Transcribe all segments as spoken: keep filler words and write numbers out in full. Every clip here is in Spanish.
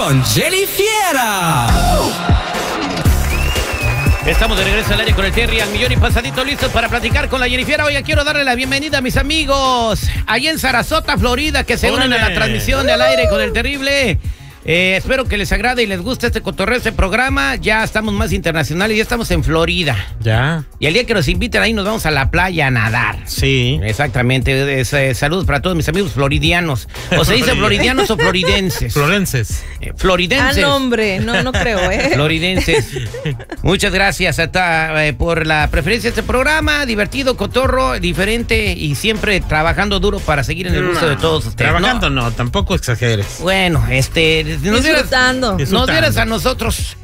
con Jenny Fiera. Estamos de regreso al aire con el Terry al millón y pasadito, listos para platicar con la Jenny Fiera. Hoy quiero darle la bienvenida a mis amigos allá en Sarasota, Florida, que se unen a la transmisión de Al Aire con el Terrible. Eh, espero que les agrade y les guste este cotorreo, este programa. Ya estamos más internacionales, ya estamos en Florida. Ya. Y el día que nos inviten ahí nos vamos a la playa a nadar. Sí. Exactamente. Es, eh, saludos para todos mis amigos floridianos. ¿O se dice floridianos o floridenses? Florenses. Eh, floridenses. Ah, no, hombre, no, no creo, ¿eh? Floridenses. Muchas gracias hasta, eh, por la preferencia de este programa. Divertido, cotorro, diferente y siempre trabajando duro para seguir en el gusto no, de todos ustedes. Trabajando no, no, tampoco exageres. Bueno, este... Nos disfrutando. Dieras, nos dieras a nosotros.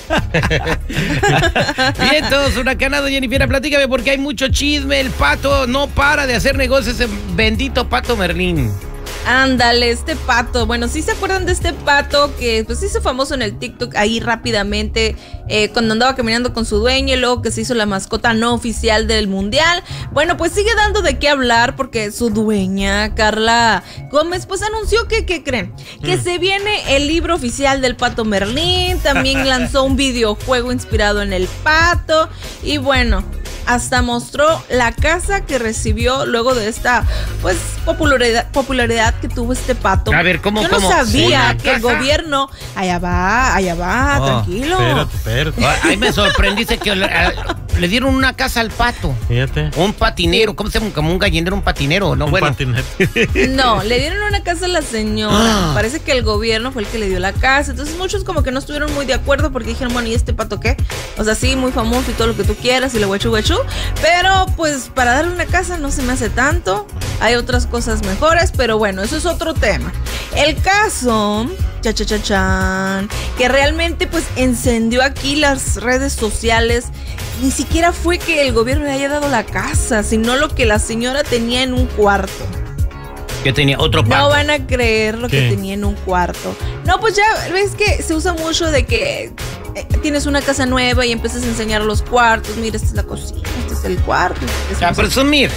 Bien, todos, huracanado, Jenny Fiera, platícame porque hay mucho chisme. El Pato no para de hacer negocios, ese bendito Pato Merlín. Ándale, este pato. Bueno, ¿sí se acuerdan de este pato que pues se hizo famoso en el TikTok ahí rápidamente eh, cuando andaba caminando con su dueño y luego que se hizo la mascota no oficial del mundial? Bueno, pues sigue dando de qué hablar porque su dueña, Carla Gómez, pues anunció que, ¿qué creen? Que mm. se viene el libro oficial del Pato Merlín. También lanzó un videojuego inspirado en el pato y bueno, hasta mostró la casa que recibió luego de esta, pues, popularidad, popularidad que tuvo este pato. A ver, ¿cómo, Yo no cómo? sabía que el gobierno... Allá va, allá va, oh, tranquilo. Espérate, espérate. Ahí me sorprendiste que le, le dieron una casa al pato. Fíjate. Un patinero, ¿cómo se llama? Como un gallinero, un patinero, ¿no? Un bueno. patinete. No, le dieron una casa a la señora. Parece que el gobierno fue el que le dio la casa. Entonces muchos como que no estuvieron muy de acuerdo porque dijeron, bueno, ¿y este pato qué? O sea, sí, muy famoso y todo lo que tú quieras y le guachu guachu. Pero pues para darle una casa no se me hace tanto. Hay otras cosas mejores, pero bueno, eso es otro tema. El caso, cha cha cha chan, que realmente pues encendió aquí las redes sociales. Ni siquiera fue que el gobierno le haya dado la casa, sino lo que la señora tenía en un cuarto. ¿Qué tenía? Otro pato. No van a creer lo ¿Qué? que tenía en un cuarto. No, pues ya ves que se usa mucho de que eh, tienes una casa nueva y empiezas a enseñar los cuartos. Mira, esta es la cocina, este es el cuarto. Este A es presumir.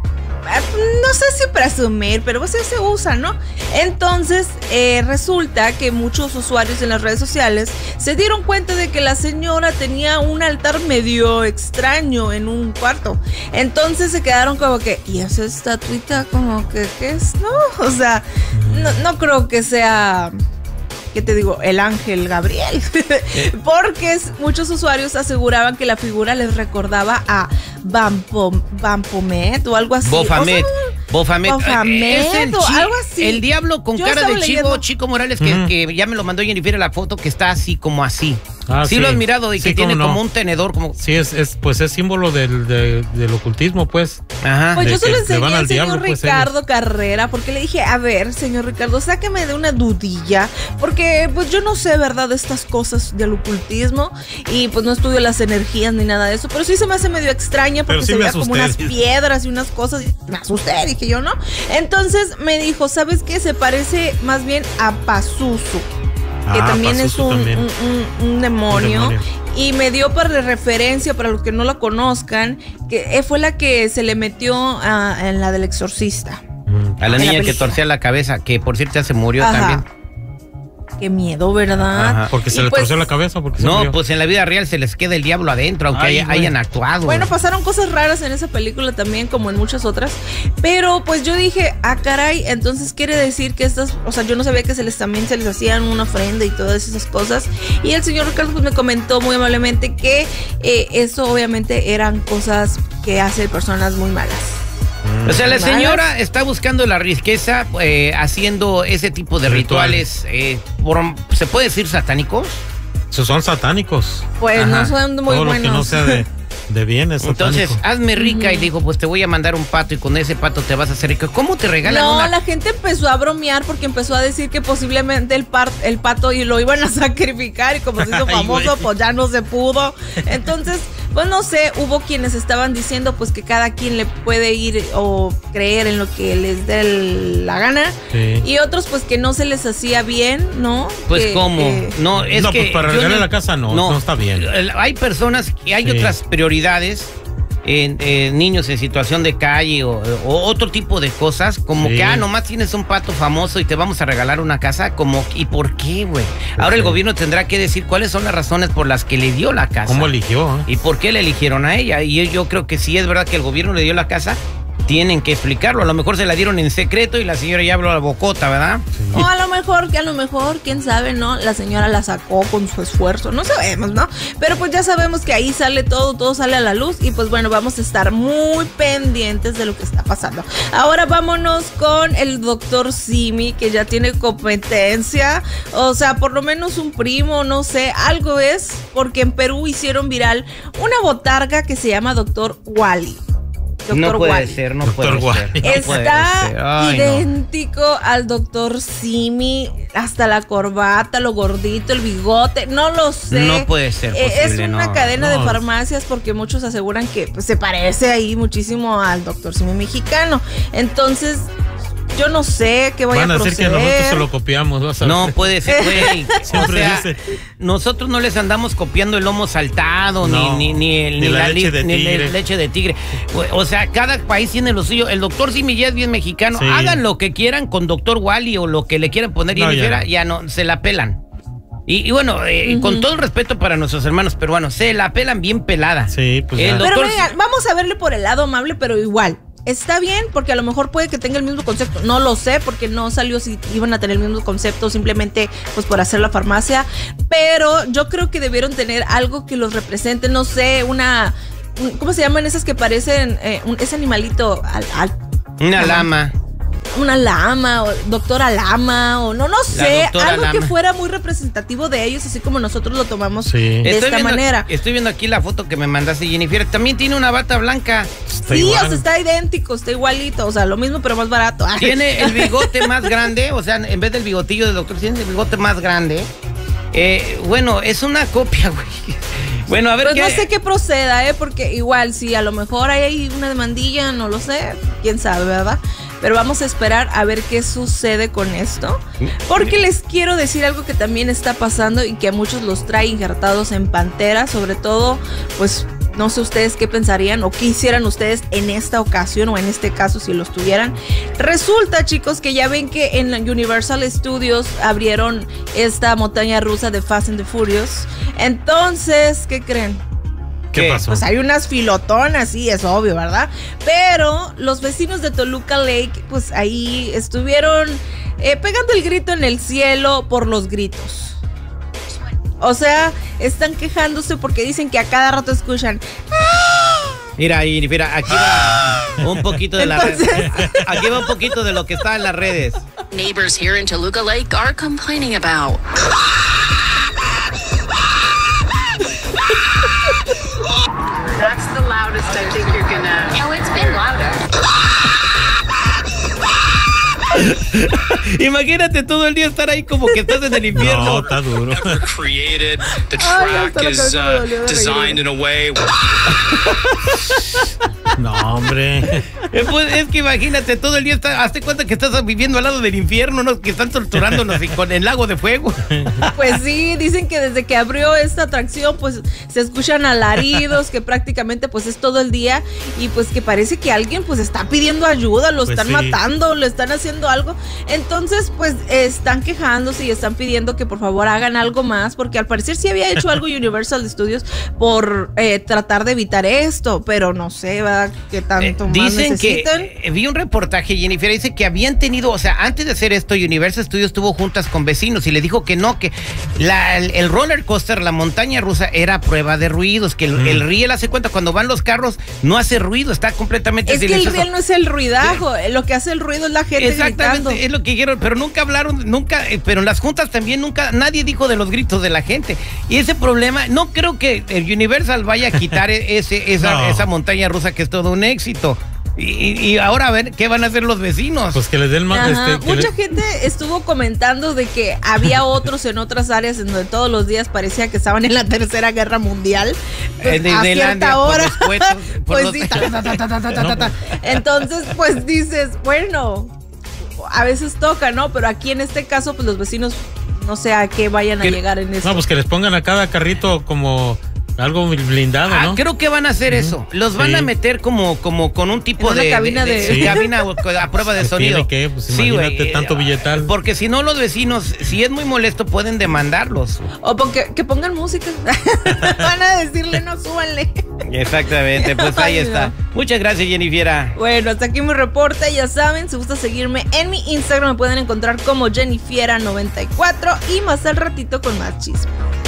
No sé si presumir, pero pues se usa, ¿no? Entonces, eh, resulta que muchos usuarios en las redes sociales se dieron cuenta de que la señora tenía un altar medio extraño en un cuarto. Entonces se quedaron como que, ¿y esa estatuita como que qué es? No, o sea, no, no creo que sea... ¿Qué te digo? El ángel Gabriel. Porque es, muchos usuarios aseguraban que la figura les recordaba a Bampo, Bampomet o algo así. Bofamet. O sea, Bofamet. Bofamet Es el, o chi- algo así. El diablo con Yo cara estaba de Chico, leyendo. Chico Morales, que, Mm. que ya me lo mandó Jennifer la foto, que está así como así. Ah, sí, sí. lo has mirado y Sí, que tiene cómo no. como un tenedor, como... Sí, es, es, pues es símbolo del, de, del ocultismo, pues. Ajá. Pues de yo se que lo le enseñé van al al señor diablo, pues, Ricardo Carrera, porque le dije, a ver, señor Ricardo, sáqueme de una dudilla, porque pues yo no sé, ¿verdad?, de estas cosas del ocultismo, y pues no estudio las energías ni nada de eso, pero sí se me hace medio extraña, porque Pero sí se me veía como asusté. unas piedras y unas cosas, y me asusté, dije yo, ¿no? Entonces me dijo, ¿sabes qué? Se parece más bien a Pazuzu, que Ah, también es Pazuzu un, también. un, un- un demonio. Un demonio. Y me dio para referencia, para los que no la conozcan, que fue la que se le metió a- en la del exorcista. A la en la niña que película. torcía la cabeza, que por cierto ya se murió Ajá. también. Qué miedo, ¿verdad? Ajá. Porque se Y le pues, torció la cabeza. Porque se No, murió. pues en la vida real se les queda el diablo adentro, aunque Ay, haya- güey. hayan actuado. Bueno, pasaron cosas raras en esa película también, como en muchas otras. Pero pues yo dije, ah, caray, entonces quiere decir que estas, o sea, yo no sabía que se les también se les hacían una ofrenda y todas esas cosas. Y el señor Ricardo pues me comentó muy amablemente que eh, eso obviamente eran cosas que hacen personas muy malas. O sea, la Malas. señora está buscando la riqueza eh, haciendo ese tipo de rituales, eh, por- ¿se puede decir satánicos? Esos son satánicos. Pues Ajá. no son muy Todo buenos. lo que no sea de, de bien es Entonces, satánico. hazme rica y digo, pues te voy a mandar un pato y con ese pato te vas a hacer rico. ¿Cómo te regalan No, una? la gente empezó a bromear porque empezó a decir que posiblemente el, par- el pato y lo iban a sacrificar y como se hizo Ay, famoso, güey. pues ya no se pudo. Entonces, pues no sé, hubo quienes estaban diciendo pues que cada quien le puede ir o creer en lo que les dé el- la gana. Sí. Y otros pues que no se les hacía bien, ¿no? Pues Que- cómo, que- no, es No, que pues, para yo regalarle la casa no, no está bien. El- Hay personas y hay Sí. otras prioridades en, en niños en situación de calle o, o otro tipo de cosas, como sí. que, ah, nomás tienes un pato famoso y te vamos a regalar una casa, como, ¿y por qué, güey? Ahora sí. el gobierno tendrá que decir cuáles son las razones por las que le dio la casa. ¿Cómo eligió? ¿Eh? ¿Y por qué le eligieron a ella? Y yo, yo creo que sí es verdad que el gobierno le dio la casa, tienen que explicarlo. A lo mejor se la dieron en secreto y la señora ya habló a la bocota, ¿verdad? Sí. O a lo mejor, que a lo mejor, quién sabe, ¿no? La señora la sacó con su esfuerzo, no sabemos, ¿no? Pero pues ya sabemos que ahí sale todo, todo sale a la luz y pues bueno, vamos a estar muy pendientes de lo que está pasando. Ahora vámonos con el doctor Simi, que ya tiene competencia, o sea, por lo menos un primo, no sé, algo es, porque en Perú hicieron viral una botarga que se llama doctor Wally. Doctor no puede Wally. ser, no doctor puede Wally. ser. No Está puede ser. Ay, idéntico no. al doctor Simi, hasta la corbata, lo gordito, el bigote, no lo sé. No puede ser posible, Es una no. cadena no. de farmacias porque muchos aseguran que pues, se parece ahí muchísimo al doctor Simi mexicano. Entonces, yo no sé qué vaya Van a a decir proceder. que nosotros se lo copiamos, vas a No ver. puede ser, güey. O Siempre sea, dice. nosotros no les andamos copiando el lomo saltado, No, ni, ni, ni, el, ni la li- leche de ni la tigre. leche de tigre. O sea, cada país tiene lo suyo. El doctor Simi ya es bien mexicano. Sí. Hagan lo que quieran con doctor Wally o lo que le quieran poner y No, ya. ya. ya no, se la pelan. Y, y bueno, eh, Ujú. con todo el respeto para nuestros hermanos peruanos, se la pelan bien pelada. Sí, pues El ya. doctor- Pero venga, vamos a verle por el lado amable, pero igual. Está bien, porque a lo mejor puede que tenga el mismo concepto. No lo sé, porque no salió si iban a tener el mismo concepto, simplemente pues por hacer la farmacia. Pero yo creo que debieron tener algo que los represente, no sé, una... un- ¿cómo se llaman esas que parecen eh, un, ese animalito? Al, al- Una lama. una lama, o doctora lama, o no, no sé, doctora algo lama. que fuera muy representativo de ellos, así como nosotros lo tomamos Sí. de Estoy esta viendo, manera. Estoy viendo aquí la foto que me mandaste, Jennifer. También tiene una bata blanca. Está Sí, igual. o sea, está idéntico, está igualito, o sea, lo mismo pero más barato. Ay. Tiene el bigote más grande, o sea, en vez del bigotillo del doctor, tiene el bigote más grande. Eh, bueno, es una copia, güey. Bueno, a ver Pues qué... no sé qué proceda, ¿eh? Porque igual, si a lo mejor hay ahí una demandilla, no lo sé, quién sabe, ¿verdad? Pero vamos a esperar a ver qué sucede con esto. Porque les quiero decir algo que también está pasando y que a muchos los trae injertados en Pantera, sobre todo, pues... No sé ustedes qué pensarían o qué hicieran ustedes en esta ocasión o en este caso si los tuvieran. Resulta, chicos, que ya ven que en Universal Studios abrieron esta montaña rusa de Fast and the Furious. Entonces, ¿qué creen? ¿Qué ¿Qué? pasó? Pues hay unas filotonas, sí, es obvio, ¿verdad? Pero los vecinos de Toluca Lake, pues ahí estuvieron eh, pegando el grito en el cielo por los gritos. O sea, están quejándose porque dicen que a cada rato escuchan. Mira, y mira, aquí va un poquito de la Entonces- red. Aquí va un poquito de lo que está en las redes. Neighbors here in Toluca Lake are complaining about. That's the loudest I think you're gonna. Oh, it's been louder. Imagínate todo el día estar ahí como que estás en el infierno. No, está duro. ever created. The Ay, track hasta la is cabeza me uh, dolió de designed reír. in a way. No, hombre. Eh, pues, es que imagínate todo el día, está, hazte cuenta que estás viviendo al lado del infierno, ¿no? Que están torturándonos y con el lago de fuego. Pues sí, dicen que desde que abrió esta atracción, pues se escuchan alaridos, que prácticamente pues es todo el día y pues que parece que alguien pues está pidiendo ayuda, lo Pues están sí. matando, le están haciendo algo. Entonces pues están quejándose y están pidiendo que por favor hagan algo más, porque al parecer sí había hecho algo Universal Studios por eh, tratar de evitar esto, pero no sé, ¿verdad? ¿Qué tanto Eh, más dicen necesitan? que eh, vi un reportaje, Jennifer, dice que habían tenido, o sea, antes de hacer esto, Universal Studios tuvo juntas con vecinos y le dijo que no, que la, el, el roller coaster, la montaña rusa, era prueba de ruidos, que el, Mm. el riel hace cuenta cuando van los carros no hace ruido, está completamente Es que el silencioso. riel no es el ruidajo, lo que hace el ruido es la gente Exactamente, gritando. es lo que quiero, pero nunca hablaron, nunca, eh, pero en las juntas también nunca, nadie dijo de los gritos de la gente. Y ese problema, no creo que el Universal vaya a quitar e- ese, esa, No. esa montaña rusa que es todo un éxito. Y, y ahora a ver qué van a hacer los vecinos. Pues que les den más. Ajá, Este, que mucha le- gente estuvo comentando de que había otros en otras áreas en donde todos los días parecía que estaban en la Tercera Guerra Mundial. Pues, En a Disneylandia, cierta por hora. los cohetes, por Pues los- sí, ta, ta, ta, ta, ta, ta, ta, No, ta. Entonces, pues dices, bueno, a veces toca, ¿no? Pero aquí en este caso, pues los vecinos no sé a qué vayan a que- llegar en eso. No, pues que les pongan a cada carrito como Algo blindado, Ah, ¿no? creo que van a hacer eso. Los van Sí. a meter como, como con un tipo En una de, cabina de- de- de Sí. cabina a prueba de Pues sonido. tiene que, pues Sí, imagínate güey, tanto eh, billetal. Porque si no, los vecinos, si es muy molesto, pueden demandarlos. O porque, que pongan música. Van a decirle, no, súbanle. Exactamente, pues ahí Ay, está. no. Muchas gracias, Jennifiera. Bueno, hasta aquí mi reporte. Ya saben, si gusta seguirme en mi Instagram, me pueden encontrar como Jennifiera noventa y cuatro y más al ratito con más chisme.